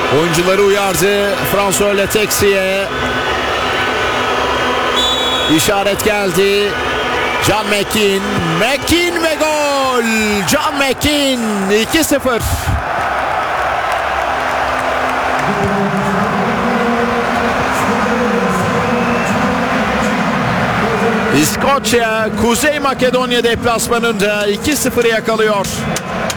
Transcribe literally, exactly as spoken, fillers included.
Oyuncuları uyardı François Letexi'ye. İşaret geldi. John McKean. McKean ve gol. John McKean iki sıfır. İskoçya Kuzey Makedonya deplasmanında iki sıfırı yakalıyor.